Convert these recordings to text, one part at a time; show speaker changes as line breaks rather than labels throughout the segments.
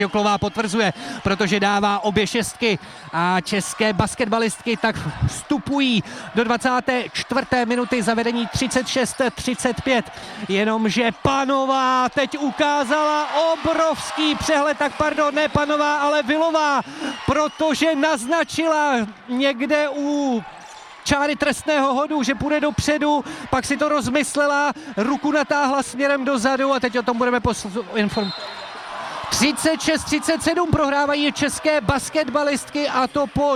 Joklová potvrzuje, protože dává obě šestky a české basketbalistky tak vstupují do 24. minuty za vedení 36-35. Jenomže Panová teď ukázala obrovský přehled, tak pardon, ne Panová, ale Vilová, protože naznačila někde u čáry trestného hodu, že půjde dopředu, pak si to rozmyslela, ruku natáhla směrem dozadu a teď o tom budeme informovat. 36-37 prohrávají české basketbalistky a to po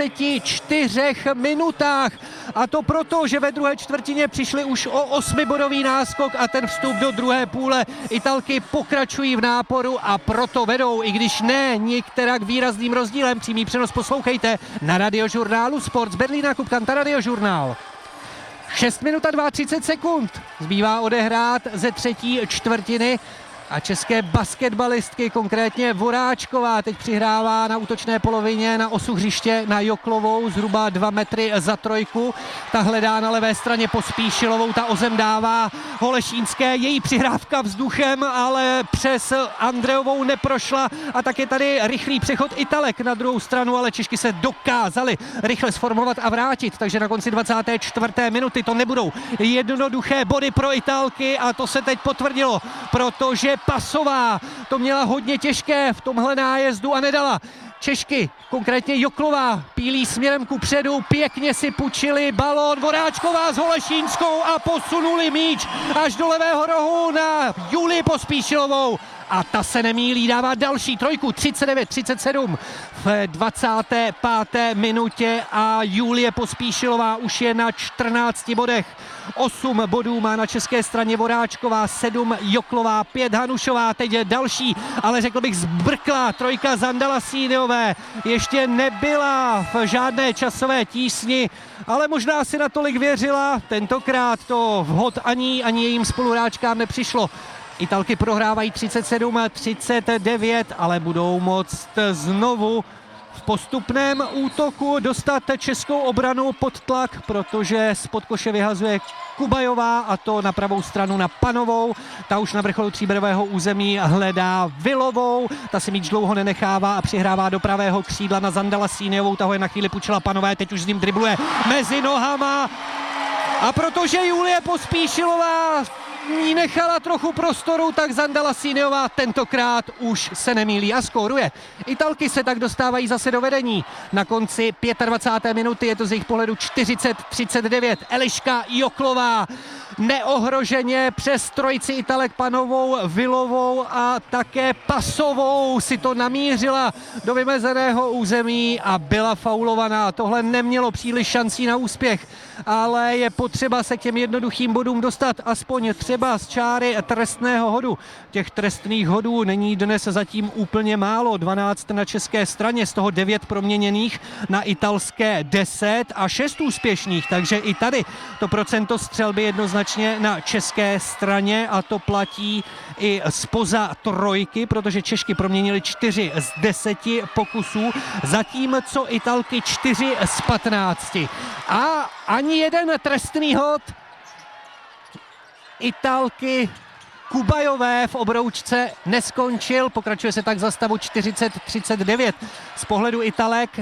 24 minutách. A to proto, že ve druhé čtvrtině přišli už o 8bodový náskok a ten vstup do druhé půle. Italky pokračují v náporu a proto vedou, i když ne některak výrazným rozdílem. Přímý přenos poslouchejte na Radiožurnálu Sport z Berlína, Kupkanta Radiožurnál. 6 minut a 32 sekund zbývá odehrát ze třetí čtvrtiny. A české basketbalistky, konkrétně Voráčková, teď přihrává na útočné polovině na osu hřiště na Joklovou, zhruba 2 metry za trojku. Ta hledá na levé straně Pospíšilovou, ta o zem dává Holešínské, její přihrávka vzduchem, ale přes Andreovou neprošla a tak je tady rychlý přechod Italek na druhou stranu, ale Češky se dokázaly rychle sformovat a vrátit, takže na konci 24. minuty to nebudou jednoduché body pro Italky a to se teď potvrdilo, protože Pasová to měla hodně těžké v tomhle nájezdu a nedala. Češky, konkrétně Joklová, pílí směrem ku předu, pěkně si půjčili balón, Voráčková s Holešínskou a posunuli míč až do levého rohu na Julii Pospíšilovou. A ta se nemýlí, dává další trojku, 39-37 v 25. minutě a Julie Pospíšilová už je na 14 bodech. 8 bodů má na české straně Voráčková, 7 Joklová, 5 Hanušová, teď je další, ale řekl bych zbrklá trojka Zandala Síniové. Ještě nebyla v žádné časové tísni, ale možná si natolik věřila, tentokrát to vhod ani jejím spoluhráčkám nepřišlo. Italky prohrávají 37-39, ale budou moct znovu v postupném útoku dostat českou obranu pod tlak, protože spod koše vyhazuje Kubajová a to na pravou stranu na Panovou. Ta už na vrcholu tříbodového území hledá Vilovou, ta si míč dlouho nenechává a přihrává do pravého křídla na Zandala Síniovou, ta ho je na chvíli půjčila Panové, teď už s ním dribluje mezi nohama. A protože Julie Pospíšilová jí nechala trochu prostoru, tak Zandala Síniová tentokrát už se nemýlí a skóruje. Italky se tak dostávají zase do vedení. Na konci 25. minuty je to z jejich pohledu 40-39. Eliška Joklová neohroženě přes trojici Italek Panovou, Vilovou a také Pasovou si to namířila do vymezeného území a byla faulovaná. Tohle nemělo příliš šancí na úspěch, ale je potřeba se k těm jednoduchým bodům dostat aspoň třeba z čáry trestného hodu. Těch trestných hodů není dnes zatím úplně málo, 12 na české straně, z toho 9 proměněných, na italské 10 a 6 úspěšných, takže i tady to procento střelby jednoznačně na české straně a to platí i spoza trojky, protože Češky proměnili 4 z 10 pokusů, zatímco Italky 4 z 15. A ani jeden trestný hod Italky Kubajové v obroučce neskončil, pokračuje se tak za stavu 40-39. Z pohledu Italek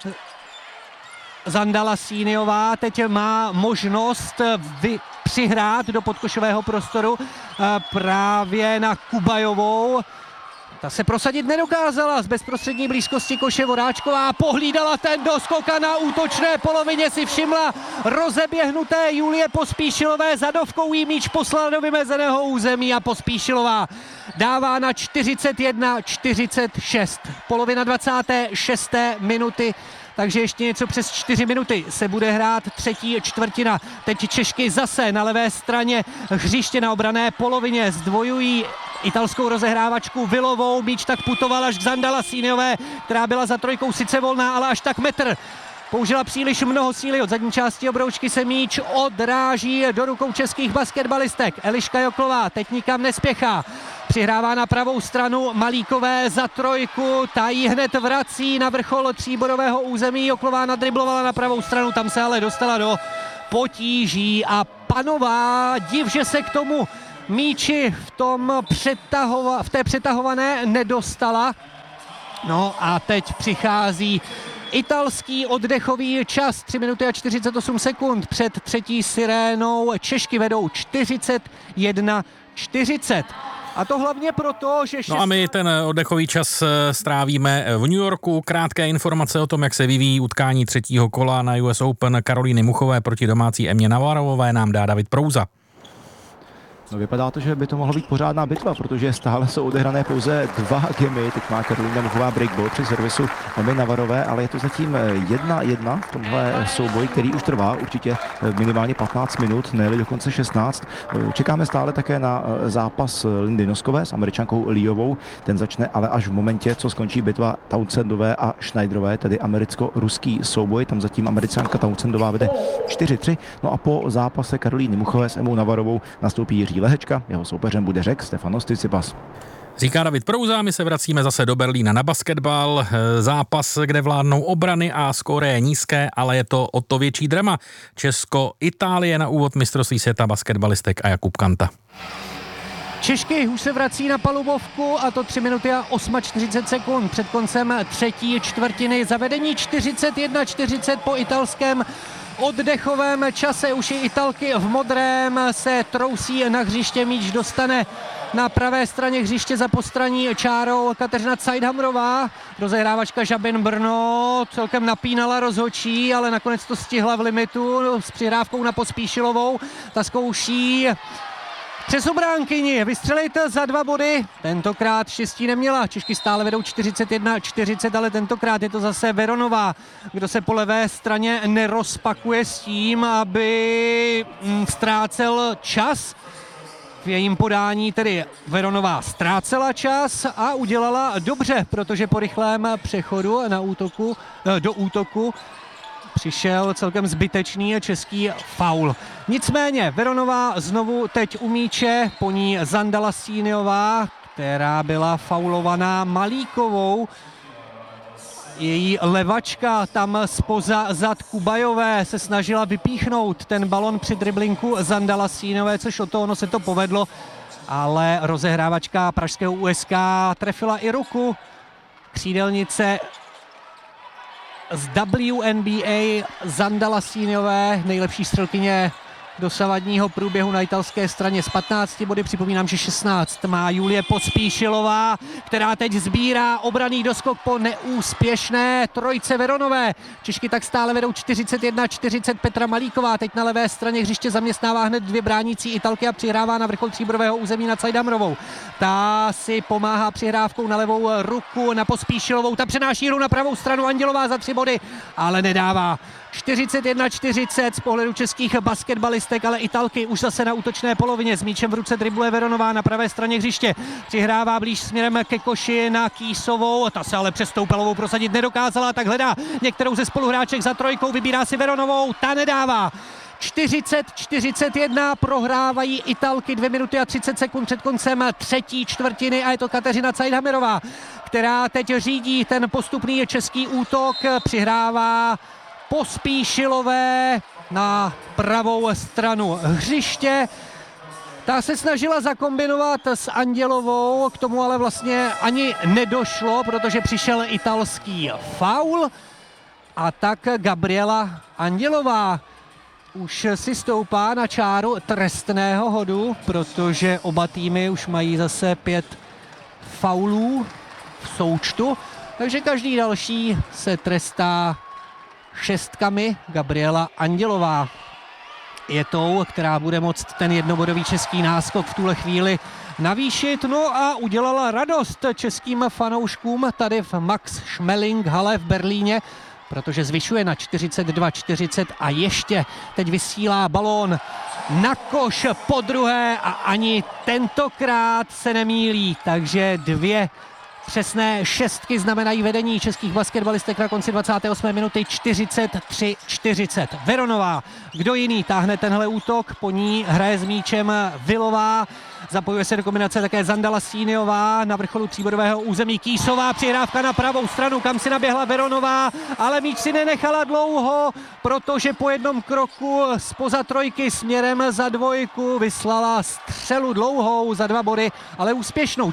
Zandala Síniová teď má možnost přihrát do podkošového prostoru právě na Kubajovou. Ta se prosadit nedokázala, z bezprostřední blízkosti koše Voráčková pohlídala ten doskok a na útočné polovině si všimla rozeběhnuté Julie Pospíšilové, zadovkou jí míč poslal do vymezeného území a Pospíšilová dává na 41-46. Polovina 26. minuty, takže ještě něco přes 4 minuty se bude hrát třetí čtvrtina. Teď Češky zase na levé straně hřiště na obranné polovině zdvojují italskou rozehrávačku Vilovou, míč tak putoval až k Zandala Síniové, která byla za trojkou sice volná, ale až tak metr. Použila příliš mnoho síly, od zadní části obroučky se míč odráží do rukou českých basketbalistek. Eliška Joklová teď nikam nespěchá. Přihrává na pravou stranu Malíkové za trojku, ta jí hned vrací na vrchol tříbodového území. Joklová nadriblovala na pravou stranu, tam se ale dostala do potíží a Panová, div, že se k tomu míči v té přetahované nedostala. No a teď přichází italský oddechový čas, 3 minuty a 48 sekund před třetí sirénou. Češky vedou 41:40. A to hlavně proto, že...
No a my ten oddechový čas strávíme v New Yorku. Krátké informace o tom, jak se vyvíjí utkání třetího kola na US Open Karolíny Muchové proti domácí Emě Navarovové, nám dá David Prouza.
No, vypadá to, že by to mohla být pořádná bitva, protože stále jsou odehrané pouze 2 gemy. Teď má Karolína Muchová breakball při servisu Emy Navarové, ale je to zatím 1-1 v tomhle souboji, který už trvá určitě minimálně 15 minut, ne dokonce 16. Čekáme stále také na zápas Lindy Noskové s Američankou Liovou. Ten začne ale až v momentě, co skončí bitva Townsendové a Schneiderové, tedy americko-ruský souboj. Tam zatím Američanka Townsendová vede 4-3. No a po zápase Karolíny Muchové s Emou Navarovou nastoupí Jiří Lehečka, jeho soupeřem bude Řek Stefanos Tsitsipas.
Říká David Prouza, my se vracíme zase do Berlína na basketbal. Zápas, kde vládnou obrany a skóre je nízké, ale je to o to větší drama. Česko-Itálie na úvod mistrovství světa basketbalistek a Jakub Kanta.
Češky už se vrací na palubovku a to 3 minuty a 48 sekund před koncem třetí čtvrtiny. Zavedení 41:40 po italském oddechovém čase. Už i Italky v modrém se trousí na hřiště, míč dostane na pravé straně hřiště za postranní čárou Kateřina Cajdhamrová. Rozehrávačka Žabin Brno celkem napínala rozhodčí, ale nakonec to stihla v limitu s přihrávkou na Pospíšilovou. Ta zkouší přes obránkyni vystřelit za 2 body. Tentokrát štěstí neměla. Češky stále vedou 41:40, ale tentokrát je to zase Veronová, kdo se po levé straně nerozpakuje s tím, aby ztrácel čas. V jejím podání tedy Veronová ztrácela čas a udělala dobře, protože po rychlém přechodu do útoku přišel celkem zbytečný český faul. Nicméně Veronová znovu teď u míče, po ní Zanda Lasíniová, která byla faulovaná Malíkovou. Její levačka tam spoza zad Kubajové se snažila vypíchnout ten balon při driblinku Zanda Lasínové, což o to ono se to povedlo, ale rozehrávačka pražského USK trefila i ruku. Křídelnice z WNBA Zanda Lasíniové, nejlepší střelkyně dosavadního průběhu na italské straně s 15 body. Připomínám, že 16 má Julie Pospíšilová, která teď sbírá obranný doskok po neúspěšné trojce Veronové. Češky tak stále vedou 41:40. Petra Malíková teď na levé straně hřiště zaměstnává hned 2 bránící Italky a přihrává na vrchol stříbrového území na Cajdhamrovou. Ta si pomáhá přihrávkou na levou ruku na Pospíšilovou. Ta přenáší hru na pravou stranu, Andělová za 3 body, ale nedává. 41:40 z pohledu českých basketbalistek, ale Italky už zase na útočné polovině. S míčem v ruce dribluje Veronová na pravé straně hřiště. Přihrává blíž směrem ke koši na Kýsovou. Ta se ale přes Toupelovou prosadit nedokázala, tak hledá některou ze spoluhráček za trojkou. Vybírá si Veronovou, ta nedává. 40:41 prohrávají Italky 2 minuty a 30 sekund před koncem třetí čtvrtiny a je to Kateřina Cajdhamrová, která teď řídí ten postupný český útok. Přihrává Pospíšilové na pravou stranu hřiště. Ta se snažila zakombinovat s Andělovou, k tomu ale vlastně ani nedošlo, protože přišel italský faul a tak Gabriela Andělová už si stoupá na čáru trestného hodu, protože oba týmy už mají zase 5 faulů v součtu, takže každý další se trestá 6. Gabriela Andělová je tou, která bude moct ten jednobodový český náskok v tuhle chvíli navýšit. No a udělala radost českým fanouškům tady v Max Schmeling hale v Berlíně, protože zvyšuje na 42:40 a ještě teď vysílá balón na koš po druhé a ani tentokrát se nemýlí, takže 2 přesné šestky znamenají vedení českých basketbalistek na konci 28. minuty 43:40. Veronová, kdo jiný táhne tenhle útok, po ní hraje s míčem Vilová Zapojuje se do kombinace také Zandala Síniová na vrcholu tříbodového území. Kýsová přihrávka na pravou stranu, kam si naběhla Veronová, ale míč si nenechala dlouho, protože po jednom kroku zpoza trojky směrem za dvojku vyslala střelu dlouhou za 2 body, ale úspěšnou.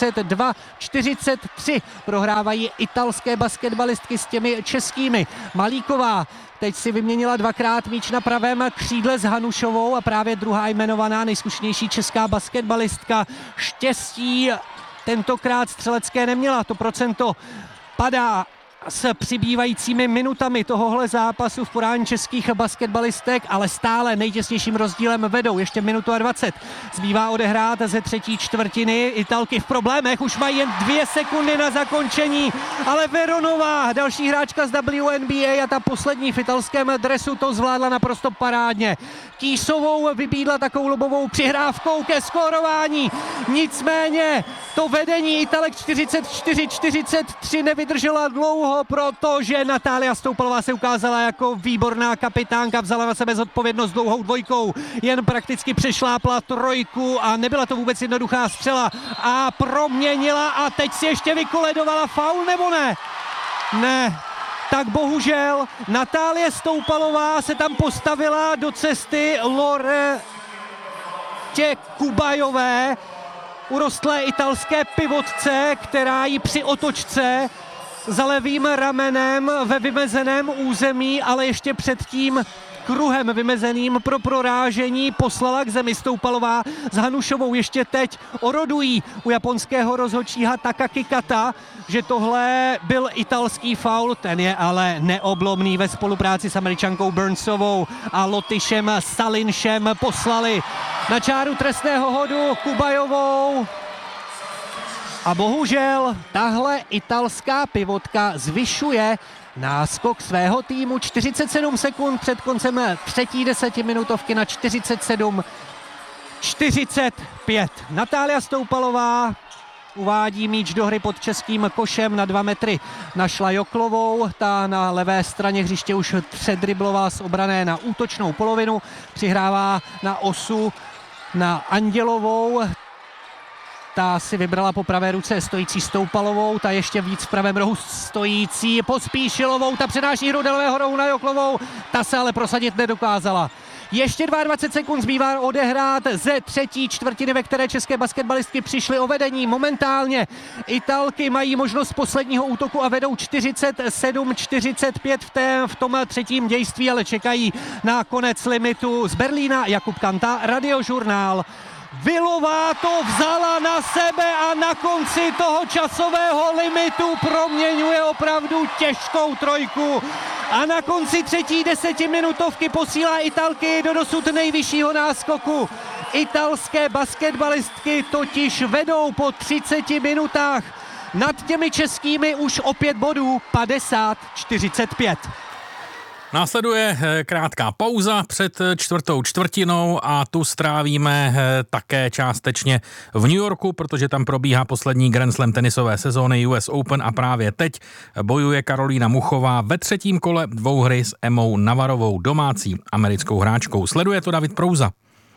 42-43 prohrávají italské basketbalistky s těmi českými. Malíková teď si vyměnila 2krát míč na pravém křídle s Hanušovou a právě druhá jmenovaná nejzkušenější česká basketbalistka štěstí tentokrát střelecké neměla. To procento padá s přibývajícími minutami tohohle zápasu v podání českých basketbalistek, ale stále nejtěsnějším rozdílem vedou. Ještě 1 minutu a 20 zbývá odehrát ze třetí čtvrtiny. Italky v problémech, už mají jen 2 sekundy na zakončení, ale Veronová, další hráčka z WNBA a ta poslední v italském dresu, to zvládla naprosto parádně. Kýsovou vybídla takovou lobovou přihrávkou ke skórování. Nicméně to vedení Italek 44-43 nevydržela dlouho, protože Natália Stoupalová se ukázala jako výborná kapitánka, vzala na sebe zodpovědnost dlouhou dvojkou, jen prakticky přešlápla trojku a nebyla to vůbec jednoduchá střela a proměnila a teď si ještě vykoledovala faul, nebo ne? Ne. Tak bohužel Natálie Stoupalová se tam postavila do cesty Loretě Kubajové, urostlé italské pivotce, která ji při otočce za levým ramenem ve vymezeném území, ale ještě předtím kruhem vymezeným pro prorážení poslala k zemi. Stoupalová s Hanušovou ještě teď orodují u japonského rozhodčího Takaki Kata, že tohle byl italský faul, ten je ale neoblomný. Ve spolupráci s Američankou Burnsovou a Lotyšem Salinšem poslali na čáru trestného hodu Kubajovou. A bohužel tahle italská pivotka zvyšuje náskok svého týmu 47 sekund před koncem třetí desetiminutovky na 47-45. Natália Stoupalová uvádí míč do hry pod českým košem na 2 metry. Našla Joklovou, ta na levé straně hřiště už předriblovala z obrané na útočnou polovinu. Přihrává na osu na Andělovou. Ta si vybrala po pravé ruce stojící Stoupalovou, ta ještě víc v pravém rohu stojící Pospíšilovou, ta přenáší hru do levého rohu na Joklovou, ta se ale prosadit nedokázala. Ještě 22 sekund zbývá odehrát ze třetí čtvrtiny, ve které české basketbalistky přišly o vedení. Momentálně Italky mají možnost posledního útoku a vedou 47-45 v tom třetím dějství, ale čekají na konec limitu. Z Berlína Jakub Kanta, Radiožurnál. Vilová to vzala na sebe a na konci toho časového limitu proměňuje opravdu těžkou trojku. A na konci třetí desetiminutovky posílá Italky do dosud nejvyššího náskoku. Italské basketbalistky totiž vedou po 30 minutách nad těmi českými už o 5 bodů, 50-45.
Následuje krátká pauza před čtvrtou čtvrtinou a tu strávíme také částečně v New Yorku, protože tam probíhá poslední Grand Slam tenisové sezóny US Open a právě teď bojuje Karolína Muchová ve třetím kole dvouhry s Emmou Navarovou, domácí americkou hráčkou. Sleduje to David Prouza.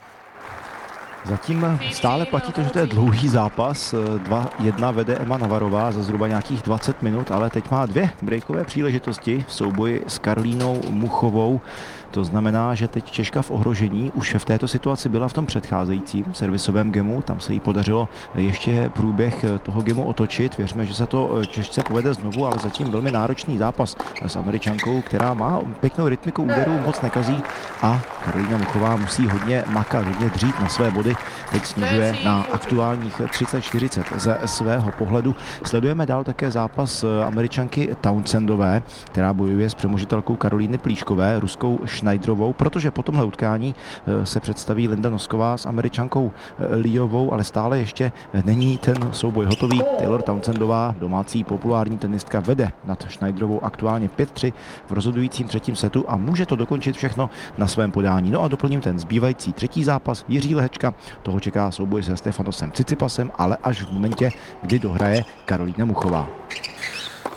Zatím stále platí to, že to je dlouhý zápas. 2-1 vede Emma Navarová za zhruba nějakých 20 minut, ale teď má 2 breakové příležitosti v souboji s Karolínou Muchovou. To znamená, že teď Češka v ohrožení už v této situaci byla v tom předcházejícím servisovém gemu. Tam se jí podařilo ještě průběh toho gemu otočit. Věřme, že se to Češce povede znovu, ale zatím velmi náročný zápas s Američankou, která má pěknou rytmiku úderů, moc nekazí a Karolína Muchová musí hodně makat, hodně dřít na své body. Teď snižuje na aktuálních 30-40 ze svého pohledu. Sledujeme dál také zápas Američanky Townsendové, která bojuje s přemožitelkou Karolíny Plíškové, ruskou Schneiderovou, protože po tomhle utkání se představí Linda Nosková s Američankou Liovou, ale stále ještě není ten souboj hotový. Taylor Townsendová, domácí populární tenistka, vede nad Schneiderovou aktuálně 5-3 v rozhodujícím třetím setu a může to dokončit všechno na svém podání. No a doplním ten zbývající třetí zápas. Jiří Lehečka, toho čeká souboj se Stefanosem Cicipasem, ale až v momentě, kdy dohraje Karolína Muchová.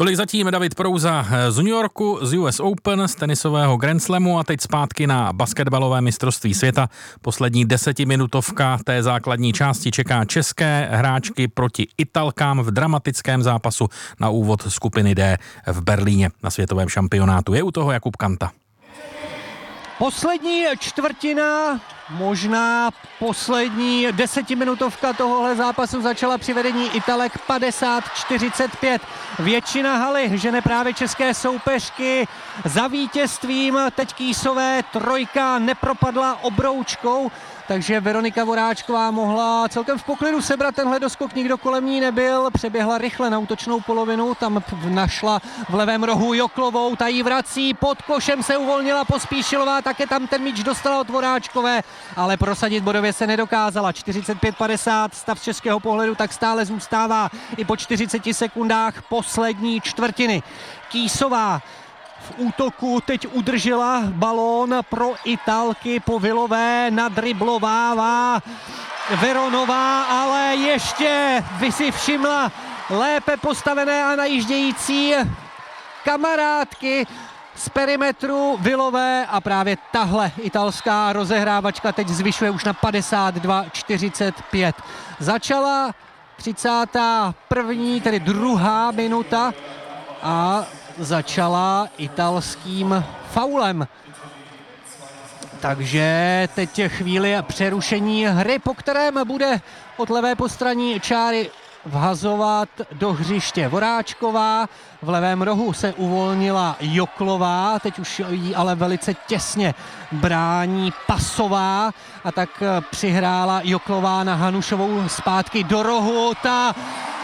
Tolik zatím David Prouza z New Yorku, z US Open, z tenisového Grand Slamu a teď zpátky na basketbalové mistrovství světa. Poslední 10minutovka té základní části čeká české hráčky proti Italkám v dramatickém zápasu na úvod skupiny D v Berlíně na světovém šampionátu. Je u toho Jakub Kanta.
Poslední čtvrtina, možná poslední 10minutovka tohohle zápasu začala při vedení Italek 50-45. Většina haly žene právě české soupeřky za vítězstvím. Teď Kýsové trojka nepropadla obroučkou, takže Veronika Voráčková mohla celkem v poklidu sebrat tenhle doskok, nikdo kolem ní nebyl, přeběhla rychle na útočnou polovinu, tam našla v levém rohu Joklovou, ta jí vrací, pod košem se uvolnila Pospíšilová, také tam ten míč dostala od Voráčkové, ale prosadit bodově se nedokázala. 45-50, stav z českého pohledu tak stále zůstává i po 40 sekundách poslední čtvrtiny. Kýsová v útoku teď udržela balón pro Italky, Povilové nadriblovává Veronová, ale ještě by si všimla lépe postavené a najíždějící kamarádky z perimetru Vilové a právě tahle italská rozehrávačka teď zvyšuje už na 52-45. Začala 31. tedy druhá minuta a začala italským faulem. Takže teď je chvíli přerušení hry, po kterém bude od levé postraní čáry vhazovat do hřiště Voráčková. V levém rohu se uvolnila Joklová, teď už jí ale velice těsně brání Pasová a tak přihrála Joklová na Hanušovou zpátky do rohu. Ta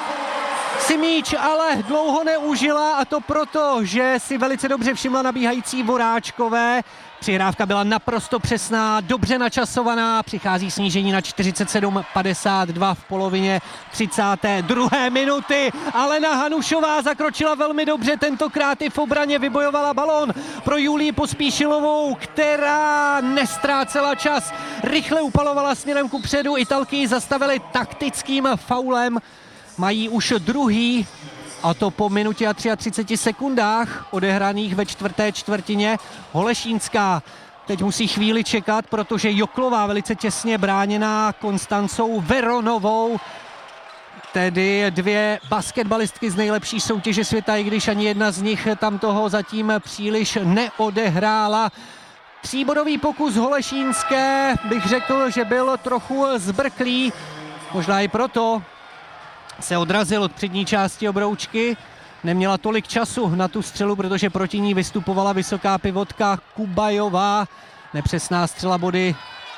si míč ale dlouho neužila a to proto, že si velice dobře všimla nabíhající Voráčkové. Přihrávka byla naprosto přesná, dobře načasovaná, přichází snížení na 47-52 v polovině 32. minuty. Alena Hanušová zakročila velmi dobře, tentokrát i v obraně vybojovala balón pro Julii Pospíšilovou, která nestrácela čas, rychle upalovala směrem kupředu, Italky ji zastavily taktickým faulem. Mají už druhý, a to po minutě a 33 sekundách odehraných ve čtvrté čtvrtině. Holešínská teď musí chvíli čekat, protože Joklová velice těsně bráněná Konstancou Veronovou, tedy dvě basketbalistky z nejlepší soutěže světa, i když ani jedna z nich tam toho zatím příliš neodehrála. Tříbodový pokus Holešínské, bych řekl, že byl trochu zbrklý, možná i proto se odrazil od přední části obroučky, neměla tolik času na tu střelu, protože proti ní vystupovala vysoká pivotka Kubajová. Nepřesná střela, body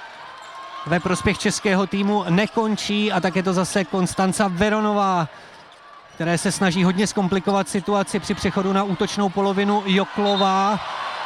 ve prospěch českého týmu nekončí a tak je to zase Konstanca Veronová, které se snaží hodně zkomplikovat situaci při přechodu na útočnou polovinu Joklová,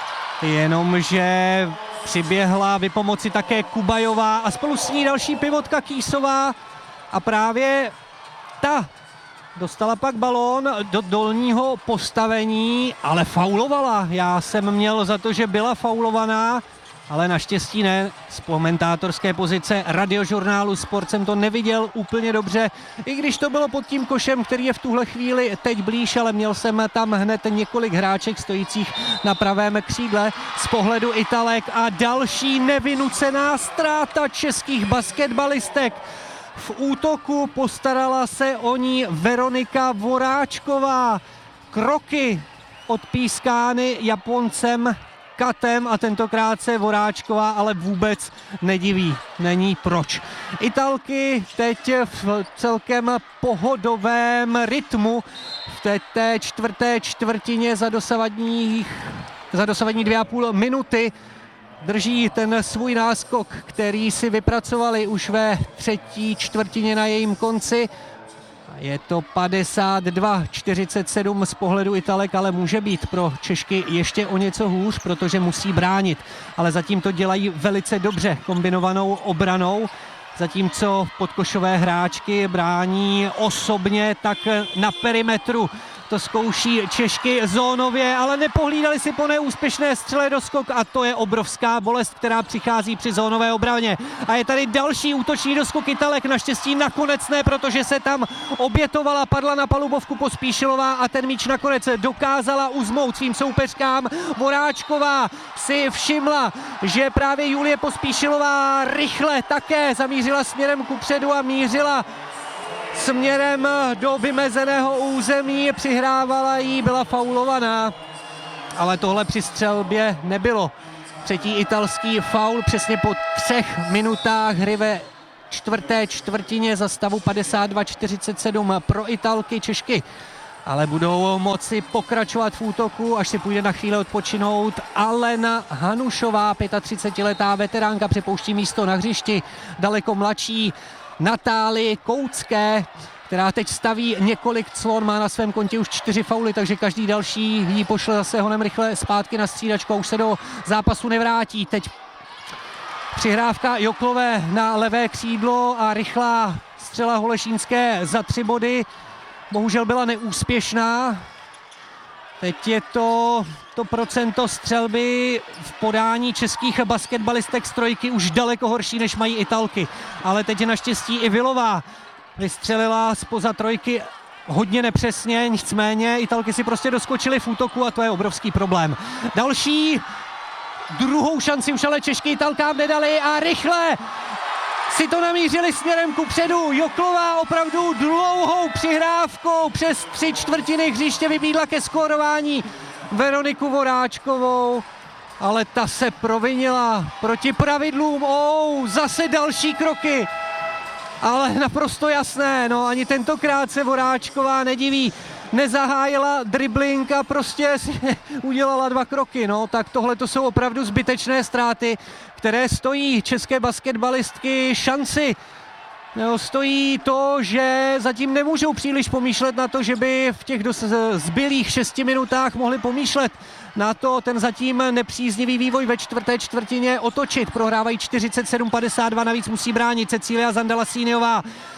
jenomže přiběhla vypomoci také Kubajová a spolu s ní další pivotka Kýsová a právě ta dostala pak balón do dolního postavení, ale faulovala. Já jsem měl za to, že byla faulovaná, ale naštěstí ne. Z komentátorské pozice radiožurnálu Sport jsem to neviděl úplně dobře, i když to bylo pod tím košem, který je v tuhle chvíli teď blíž, ale měl jsem tam hned několik hráček stojících na pravém křídle z pohledu Italek a další nevynucená ztráta českých basketbalistek. V útoku postarala se o ní Veronika Voráčková. Kroky odpískány Japoncem Katem a tentokrát se Voráčková ale vůbec nediví. Není proč. Italky teď v celkem pohodovém rytmu v té čtvrté čtvrtině za dosavadní 2,5 minuty drží ten svůj náskok, který si vypracovali už ve třetí čtvrtině na jejím konci. Je to 52-47 z pohledu Italek, ale může být pro Češky ještě o něco hůř, protože musí bránit. Ale zatím to dělají velice dobře kombinovanou obranou, zatímco podkošové hráčky brání osobně, tak na perimetru to zkouší Češky zónově, ale nepohlídali si po neúspěšné střele do skok a to je obrovská bolest, která přichází při zónové obraně. A je tady další útočný doskok Italek, naštěstí nakonec ne, protože se tam obětovala, padla na palubovku Pospíšilová a ten míč nakonec dokázala uzmout svým soupeřkám. Voráčková si všimla, že právě Julie Pospíšilová rychle také zamířila směrem kupředu a mířila směrem do vymezeného území, přihrávala jí, byla faulovaná, ale tohle při střelbě nebylo. Třetí italský faul přesně po 3 minutách hry ve čtvrté čtvrtině za stavu 52-47 pro Italky. Češky ale budou moci pokračovat v útoku, až si půjde na chvíli odpočinout. Alena Hanušová, 35letá veteránka, přepouští místo na hřišti daleko mladší Natálii Koucké, která teď staví několik clon, má na svém kontě už 4 fauly, takže každý další jí pošle zase honem rychle zpátky na střídačku a už se do zápasu nevrátí. Teď přihrávka Joklové na levé křídlo a rychlá střela Holešínské za 3 body. Bohužel byla neúspěšná. Teď je to procento střelby v podání českých basketbalistek z trojky už daleko horší, než mají Italky. Ale teď je naštěstí i Vilová vystřelila zpoza trojky hodně nepřesně, nicméně Italky si prostě doskočily v útoku a to je obrovský problém. Další druhou šanci už ale Češky Italkám nedali a rychle si to namířili směrem kupředu. Joklová opravdu dlouhou přihrávkou přes 3/4 hřiště vybídla ke skórování Veroniku Voráčkovou, ale ta se provinila proti pravidlům. Zase další kroky, ale naprosto jasné, no ani tentokrát se Voráčková nediví. Nezahájila dribbling a prostě si udělala 2 kroky, no tak tohle to jsou opravdu zbytečné ztráty, které stojí české basketbalistky šanci. No, stojí to, že zatím nemůžou příliš pomýšlet na to, že by v těch zbylých 6 minutách mohli pomýšlet na to ten zatím nepříznivý vývoj ve čtvrté čtvrtině otočit. Prohrávají 47-52, navíc musí bránit Cecília Zandalasíniová.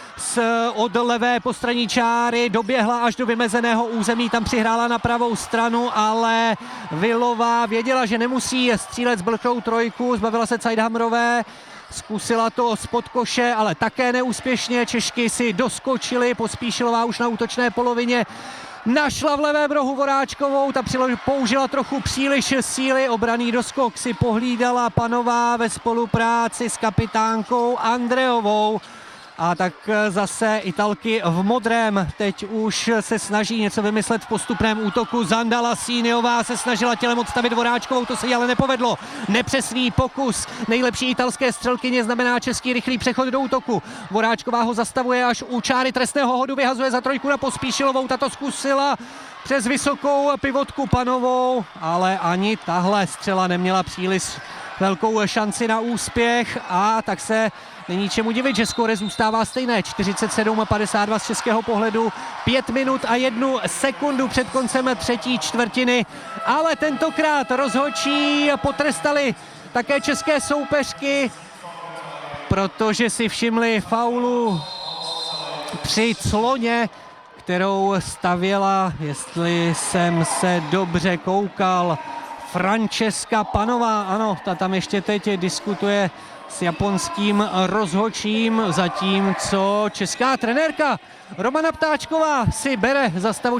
Od levé postranní čáry doběhla až do vymezeného území, tam přihrála na pravou stranu, ale Vilová věděla, že nemusí střílet z blkou trojku, zbavila se Cajdhamrové, zkusila to spod koše, ale také neúspěšně. Češky si doskočily, Pospíšilová už na útočné polovině našla v levém rohu Voráčkovou, ta použila trochu příliš síly, obranný doskok si pohlídala Panová ve spolupráci s kapitánkou Andreovou. A tak zase Italky v modrém teď už se snaží něco vymyslet v postupném útoku. Zandalasíniová se snažila tělem odstavit Voráčkovou, to se jí ale nepovedlo. Nepřesný pokus nejlepší italské střelkyně znamená český rychlý přechod do útoku. Voráčková ho zastavuje až u čáry trestného hodu, vyhazuje za trojku na Pospíšilovou, tato zkusila přes vysokou pivotku Panovou, ale ani tahle střela neměla příliš velkou šanci na úspěch a tak se není čemu divit, že skóre zůstává stejné. 47-52 z českého pohledu, 5 minut a 1 sekundu před koncem třetí čtvrtiny, ale tentokrát rozhodčí potrestali také české soupeřky, protože si všimli faulu při cloně, kterou stavěla, jestli jsem se dobře koukal, Francesca Panová. Ano, ta tam ještě teď diskutuje s japonským rozhodčím, zatímco česká trenérka Romana Ptáčková si bere za stavu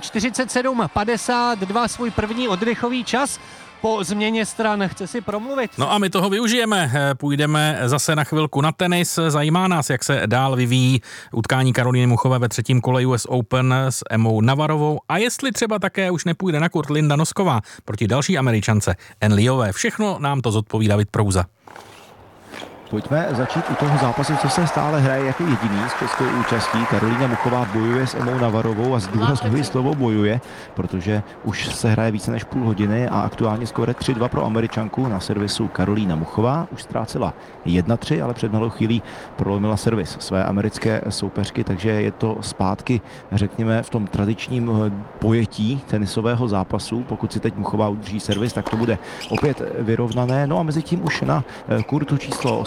47-52 svůj první oddechový čas po změně stran. Chce si promluvit.
No a my toho využijeme. Půjdeme zase na chvilku na tenis. Zajímá nás, jak se dál vyvíjí utkání Karolíny Muchové ve 3. kole US Open s Emmou Navarovou a jestli třeba také už nepůjde na kurt Linda Nosková proti další Američance Ann Liové. Všechno nám to zodpoví David Prouza.
Pojďme začít u toho zápasu, co se stále hraje jako jediný s českou účastí. Karolína Muchová bojuje s Emmou Navarovou a zdůrazňuji slovo bojuje, protože už se hraje více než půl hodiny a aktuálně skóre 3-2 pro Američanku. Na servisu Karolína Muchová už ztrácela 1-3, ale před malou chvílí prolomila servis své americké soupeřky, takže je to zpátky, řekněme, v tom tradičním pojetí tenisového zápasu. Pokud si teď Muchová udrží servis, tak to bude opět vyrovnané. No a mezi tím už na kurtu číslo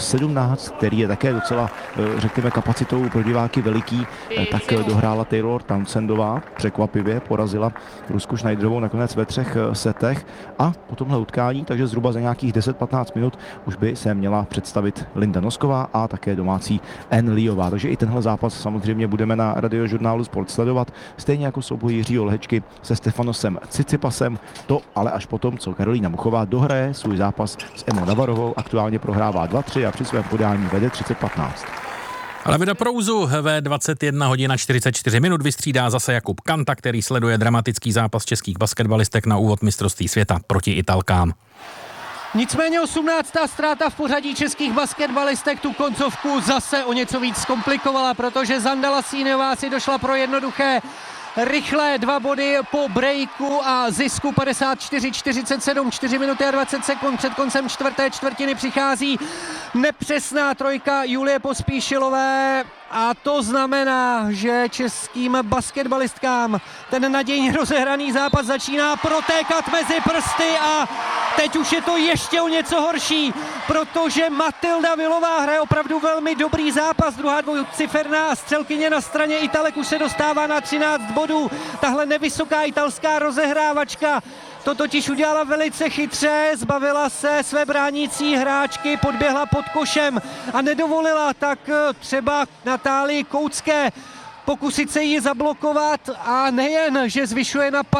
17, který je také docela, řekněme, kapacitou pro diváky veliký, tak dohrála Taylor Townsendová, překvapivě porazila Rusku Schneiderovou nakonec ve 3 setech a po tomhle utkání, takže zhruba za nějakých 10-15 minut už by se měla představit Linda Nosková a také domácí Ann Leeová. Takže i tenhle zápas samozřejmě budeme na Radiožurnálu Sport sledovat, stejně jako souboj Jiřího Lhečky se Stefanosem Tsitsipasem, to ale až potom, co Karolína Muchová dohraje svůj zápas s Emou Navarovou, aktuálně prohrává 2-3 a při svém podání vede 30-15.
Ale Vida Prouzu ve 21 hodin 44 minut vystřídá zase Jakub Kanta, který sleduje dramatický zápas českých basketbalistek na úvod mistrovství světa proti Italkám.
Nicméně 18. ztráta v pořadí českých basketbalistek tu koncovku zase o něco víc zkomplikovala, protože Zanda Lasíniová si došla pro jednoduché rychlé 2 body po breaku a zisku 54-47, 4 minuty a 20 sekund před koncem čtvrté čtvrtiny přichází nepřesná trojka Julie Pospíšilové a to znamená, že českým basketbalistkám ten nadějně rozehraný zápas začíná protékat mezi prsty a teď už je to ještě o něco horší, protože Matilda Vilová hraje opravdu velmi dobrý zápas, druhá dvouciferná střelkyně na straně Italek už se dostává na 13 bodů, tahle nevysoká italská rozehrávačka to totiž udělala velice chytře, zbavila se své bránící hráčky, podběhla pod košem a nedovolila tak třeba Natálii Koucké pokusit se ji zablokovat a nejen, že zvyšuje na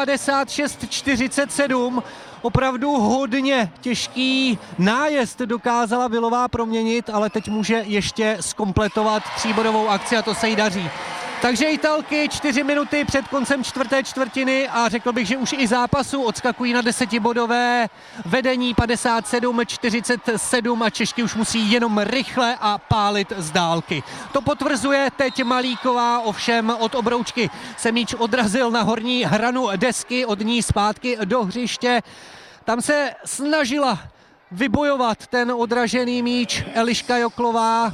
56-47, opravdu hodně těžký nájezd dokázala Vilová proměnit, ale teď může ještě zkompletovat 3bodovou akci a to se jí daří. Takže Italky 4 minuty před koncem čtvrté čtvrtiny a řekl bych, že už i zápasu odskakují na 10bodové vedení 57-47 a Češky už musí jenom rychle a pálit z dálky. To potvrzuje teď Malíková, ovšem od obroučky se míč odrazil na horní hranu desky, od ní zpátky do hřiště. Tam se snažila vybojovat ten odražený míč Eliška Joklová,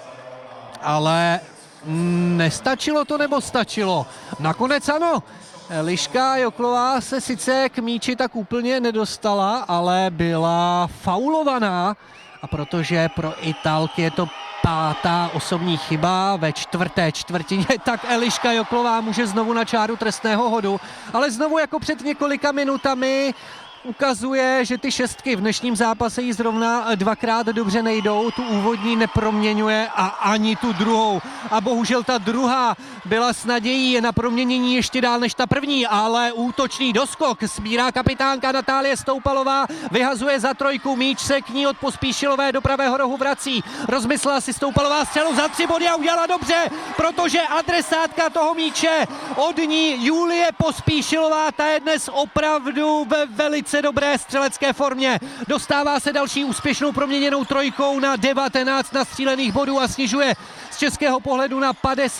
ale nestačilo to nebo stačilo? Nakonec ano. Eliška Joklová se sice k míči tak úplně nedostala, ale byla faulovaná a protože pro Italky je to 5. osobní chyba ve čtvrté čtvrtině, tak Eliška Joklová může znovu na čáru trestného hodu, ale znovu jako před několika minutami ukazuje, že ty šestky v dnešním zápase jí zrovna 2krát dobře nejdou, tu úvodní neproměňuje a ani tu druhou. A bohužel ta druhá byla s nadějí na proměnění ještě dál než ta první, ale útočný doskok sbírá kapitánka Natálie Stoupalová, vyhazuje za trojku, míč se k ní od Pospíšilové do pravého rohu vrací. Rozmyslela si Stoupalová střelu za 3 body a udělala dobře, protože adresátka toho míče od ní Julie Pospíšilová, ta je dnes opravdu ve velice dobré střelecké formě. Dostává se další úspěšnou proměněnou trojkou na 19 nastřílených bodů a snižuje z českého pohledu na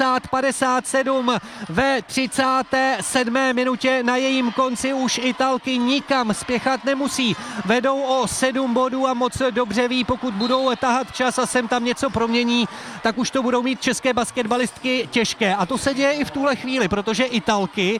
50-57 ve 37. minutě. Na jejím konci už Italky nikam spěchat nemusí. Vedou o 7 bodů a moc dobře ví, pokud budou tahat čas a sem tam něco promění, tak už to budou mít české basketbalistky těžké. A to se děje i v tuhle chvíli, protože Italky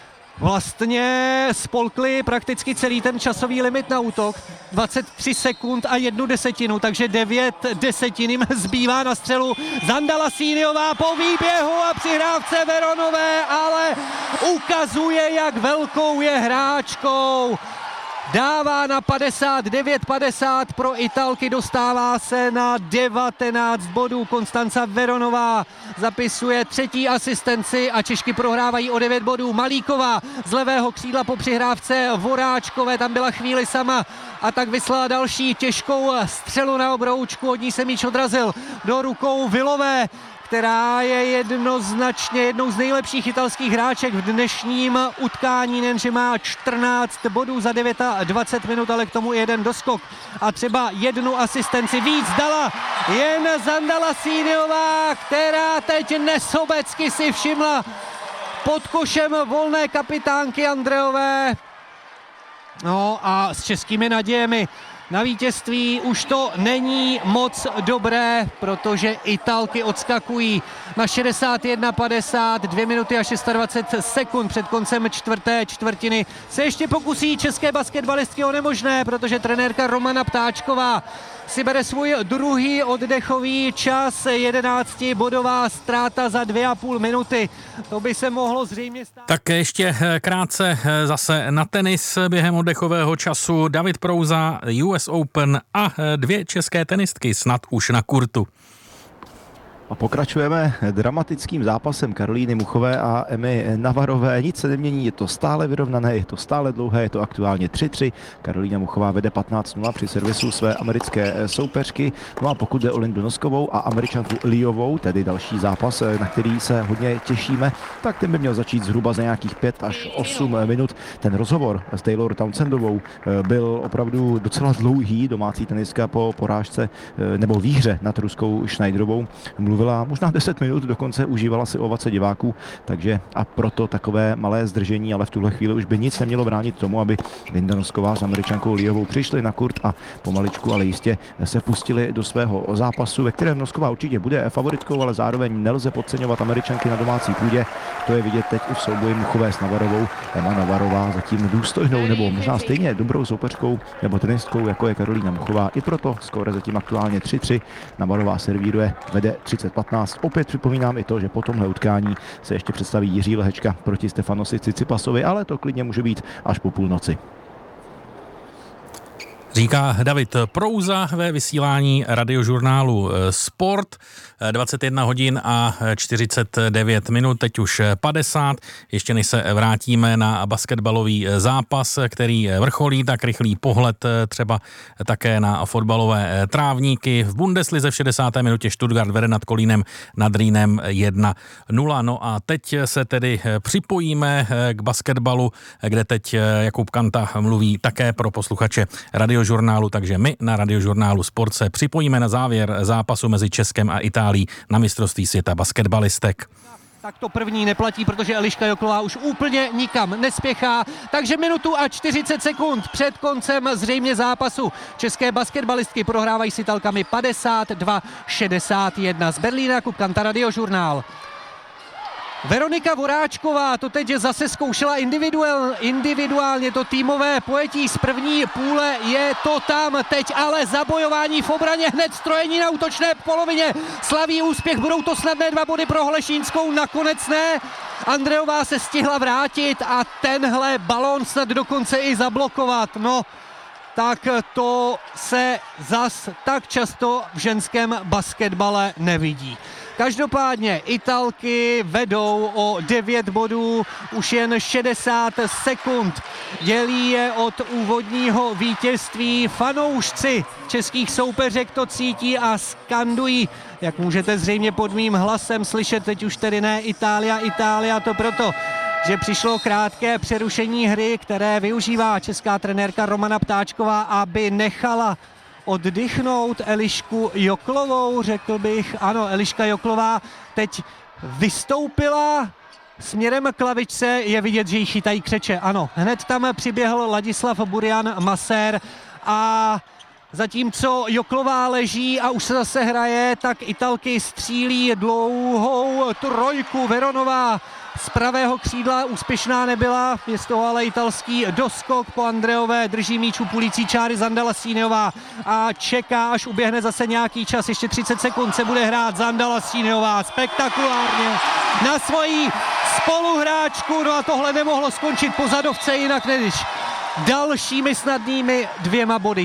vlastně spolkli prakticky celý ten časový limit na útok. 23 sekund a 1 desetinu, takže 9 desetin jim zbývá na střelu. Zanda Lasíniová po výběhu a přihrávce Veronové, ale ukazuje, jak velkou je hráčkou. Dává na 59-50 pro Italky, dostává se na 19 bodů. Konstanca Veronová zapisuje 3. asistenci a Češky prohrávají o 9 bodů. Malíková z levého křídla po přihrávce Voráčkové, tam byla chvíli sama a tak vyslala další těžkou střelu na obroučku, od ní se míč odrazil do rukou Vilové, která je jednoznačně jednou z nejlepších italských hráček v dnešním utkání, nejenže má 14 bodů za 29 minut, ale k tomu jeden doskok a třeba 1 asistenci víc dala jen Zanda Lasíniová, která teď nesobecky si všimla pod košem volné kapitánky Andreové. No a s českými nadějemi na vítězství už to není moc dobré, protože Italky odskakují na 61-50, 2 minuty a 26 sekund před koncem čtvrté čtvrtiny. Se ještě pokusí české basketbalistky o nemožné, protože trenérka Romana Ptáčková si bere svůj druhý oddechový čas, 11bodová ztráta za 2,5 minuty. To by se mohlo zřejmě stát.
Tak ještě krátce zase na tenis během oddechového času. David Prouza, US Open a 2 české tenistky snad už na kurtu.
A pokračujeme dramatickým zápasem Karolíny Muchové a Emy Navarové. Nic se nemění, je to stále vyrovnané, je to stále dlouhé, je to aktuálně 3-3. Karolína Muchová vede 15-0 při servisu své americké soupeřky. No a pokud jde o Lindu Noskovou a Američanku Liovou, tedy další zápas, na který se hodně těšíme, tak ten by měl začít zhruba za nějakých 5 až 8 minut. Ten rozhovor s Taylor Townsendovou byl opravdu docela dlouhý. Domácí tenistka po porážce nebo výhře nad ruskou Schneiderovou mluvila možná 10 minut, dokonce užívala si ovace diváků, takže a proto takové malé zdržení, ale v tuhle chvíli už by nic nemělo bránit tomu, aby Linda Nosková s Američankou Liovou přišli na kurt a pomaličku, ale jistě se pustili do svého zápasu, ve kterém Nosková určitě bude favoritkou, ale zároveň nelze podceňovat Američanky na domácí půdě. To je vidět teď i v souboji Muchové s Navarovou. Emma Navarová zatím důstojnou nebo možná stejně dobrou soupeřkou nebo tenistkou, jako je Karolína Muchová. I proto skóre zatím aktuálně 3-3. Navarová servíruje, vede 30-15. Opět připomínám i to, že po tomhle utkání se ještě představí Jiří Lehečka proti Stefanosi Tsitsipasovi, ale to klidně může být až po půlnoci.
Říká David Prouza ve vysílání radiožurnálu Sport. 21 hodin a 49 minut, teď už 50. Ještě než se vrátíme na basketbalový zápas, který vrcholí, tak rychlý pohled třeba také na fotbalové trávníky. V Bundeslize v 60. minutě Stuttgart vede nad Kolínem nad Rýnem 1-0. No a teď se tedy připojíme k basketbalu, kde teď Jakub Kanta mluví také pro posluchače radiožurnálu, takže my na radiožurnálu Sport se připojíme na závěr zápasu mezi Českem a Itálií na mistrovství světa basketbalistek.
Tak to první neplatí, protože Eliška Joklová už úplně nikam nespěchá, takže minutu a 40 sekund před koncem zřejmě zápasu české basketbalistky prohrávají s Italkami 52-61. Z Berlína Jakub Kanta, radiožurnál. Veronika Voráčková to teď zase zkoušela individuálně to týmové pojetí z první půle, je to tam teď, ale zabojování v obraně, hned strojení na útočné polovině, slaví úspěch, budou to snadné 2 body pro Holešínskou, nakonec ne. Andreová se stihla vrátit a tenhle balón snad dokonce i zablokovat, no tak to se zas tak často v ženském basketbale nevidí. Každopádně Italky vedou o 9 bodů, už jen 60 sekund dělí je od úvodního vítězství. Fanoušci českých soupeřek to cítí a skandují, jak můžete zřejmě pod mým hlasem slyšet, teď už tedy ne Itália, to proto, že přišlo krátké přerušení hry, které využívá česká trenérka Romana Ptáčková, aby nechala oddychnout Elišku Joklovou, řekl bych. Ano, Eliška Joklová teď vystoupila směrem k lavičce, je vidět, že jí chytají křeče. Ano, hned tam přiběhl Ladislav Burian Masér a zatímco Joklová leží a už se zase hraje, tak Italky střílí dlouhou trojku. Veronová z pravého křídla úspěšná nebyla, je z toho ale italský doskok po Andreové, drží míč u půlící čáry Zanda Lassíniová a čeká, až uběhne zase nějaký čas, ještě 30 sekund se bude hrát Zanda Lassíniová spektakulárně na svoji spoluhráčku, no a tohle nemohlo skončit po zadovce jinak než dalšími snadnými 2 body.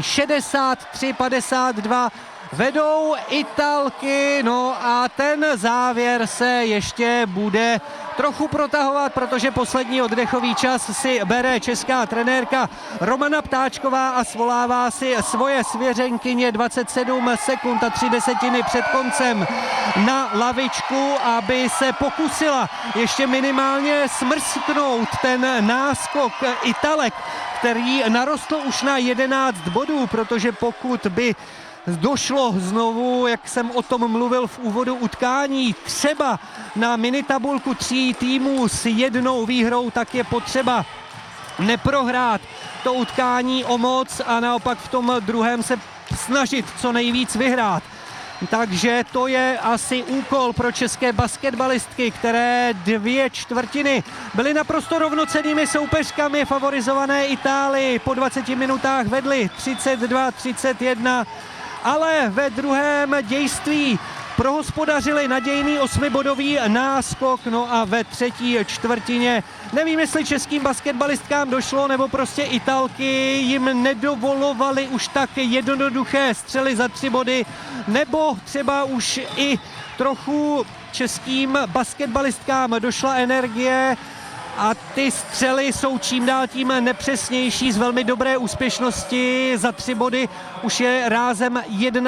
63-52 vedou Italky, no a ten závěr se ještě bude trochu protahovat, protože poslední oddechový čas si bere česká trenérka Romana Ptáčková a svolává si svoje svěřenkyně 27 sekund a 3 desetiny před koncem na lavičku, aby se pokusila ještě minimálně smrsknout ten náskok Italek, který narostl už na 11 bodů, protože pokud by došlo znovu, jak jsem o tom mluvil v úvodu utkání, třeba na minitabulku 3 týmů s 1 výhrou, tak je potřeba neprohrát to utkání o moc a naopak v tom druhém se snažit co nejvíc vyhrát. Takže to je asi úkol pro české basketbalistky, které 2 čtvrtiny byly naprosto rovnocennými soupeřkami favorizované Itálii. Po 20 minutách vedly 32-31 ale ve druhém dějství prohospodařili nadějný 8bodový náskok, no a ve třetí čtvrtině nevím, jestli českým basketbalistkám došlo, nebo prostě Italky jim nedovolovaly už tak jednoduché střely za 3 body, nebo třeba už i trochu českým basketbalistkám došla energie a ty střely jsou čím dál tím nepřesnější z velmi dobré úspěšnosti. Za 3 body už je rázem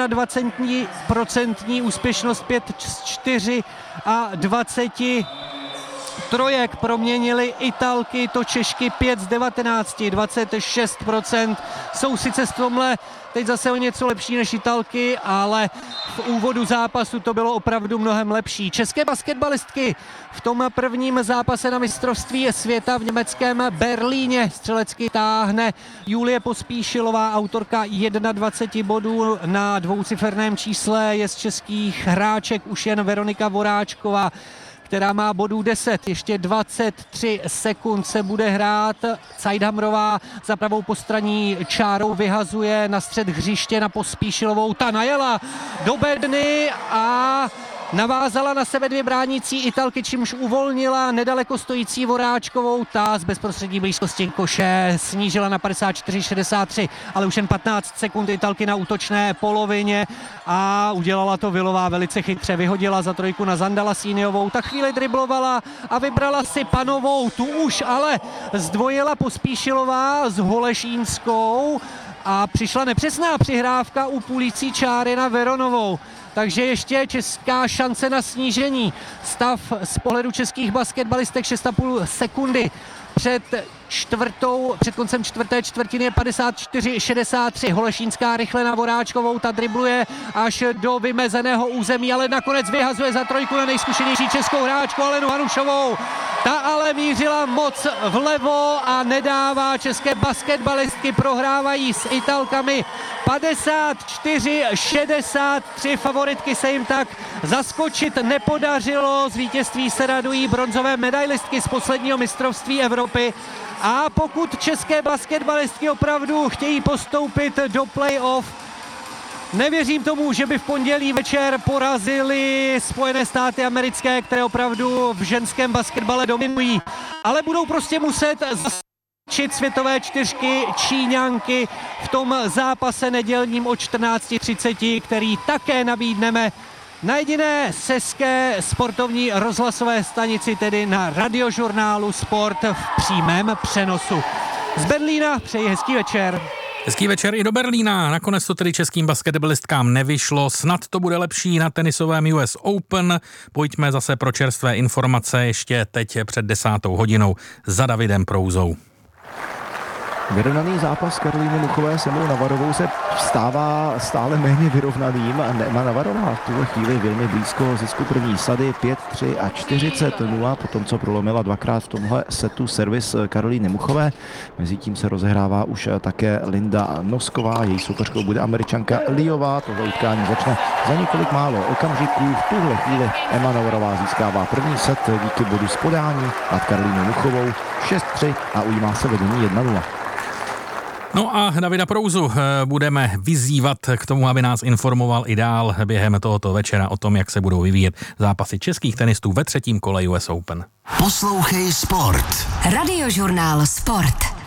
21% úspěšnost, 5 z 4 a 20 trojek proměnili Italky, to Češky 5 z 19, 26%. Jsou sice v tomhle teď zase o něco lepší než Italky, ale v úvodu zápasu to bylo opravdu mnohem lepší. České basketbalistky v tom prvním zápase na mistrovství světa v německém Berlíně střelecky táhne Julie Pospíšilová, autorka 21 bodů na dvouciferném čísle. Je z českých hráček už jen Veronika Voráčková, která má bodů 10, ještě 23 sekund se bude hrát. Cajdhamrová za pravou postraní čárou vyhazuje na střed hřiště na Pospíšilovou. Ta najela do bedny a navázala na sebe 2 bránící Italky, čímž uvolnila nedaleko stojící Voráčkovou. Ta z bezprostřední blízkosti koše snížila na 54-63, ale už jen 15 sekund Italky na útočné polovině a udělala to Vilová velice chytře. Vyhodila za trojku na Zandala Síniovou, ta chvíli driblovala a vybrala si Panovou. Tu už ale zdvojila Pospíšilová s Holešínskou a přišla nepřesná přihrávka u půlící čáry na Veronovou. Takže ještě česká šance na snížení. Stav z pohledu českých basketbalistek 6,5 sekundy před koncem čtvrté čtvrtiny je 54-63. Holešínská rychle na Voráčkovou, ta dribluje až do vymezeného území, ale nakonec vyhazuje za trojku na nejzkušenější českou hráčku Alenu Hanušovou. Ta ale mířila moc vlevo a nedává. České basketbalistky prohrávají s Italkami 54-63. Favoritky se jim tak zaskočit nepodařilo. Z vítězství se radují bronzové medailistky z posledního mistrovství Evropy. A pokud české basketbalistky opravdu chtějí postoupit do play-off, nevěřím tomu, že by v pondělí večer porazili Spojené státy americké, které opravdu v ženském basketbale dominují. Ale budou prostě muset zaskočit světové čtyřky Číňanky v tom zápase nedělním o 14:30, který také nabídneme na jediné sezké sportovní rozhlasové stanici, tedy na Radiožurnálu Sport v přímém přenosu. Z Berlína přeji hezký večer.
Hezký večer i do Berlína. Nakonec to tedy českým basketbalistkám nevyšlo. Snad to bude lepší na tenisovém US Open. Pojďme zase pro čerstvé informace ještě teď před 10. hodinou za Davidem Prouzou.
Vyrovnaný zápas Karolíny Muchové s Emou Navarovou se stává stále méně vyrovnaným. Emma Navarová v tuhle chvíli velmi blízko zisku první sady 5-3 a 40-0, potom co prolomila 2krát v tomhle setu servis Karolíny Muchové. Mezitím se rozehrává už také Linda Nosková, její soupeřkou bude Američanka Liová. Tohle utkání začne za několik málo okamžiků. V tuhle chvíli Emma Navarová získává první set díky bodu z podání nad Karolínou Muchovou 6-3 a ujímá se vedení 1-0.
No a Davida Prouzu budeme vyzývat k tomu, aby nás informoval i dál během tohoto večera o tom, jak se budou vyvíjet zápasy českých tenistů ve třetím kole US Open.
Poslouchej Sport.
Radiožurnál Sport.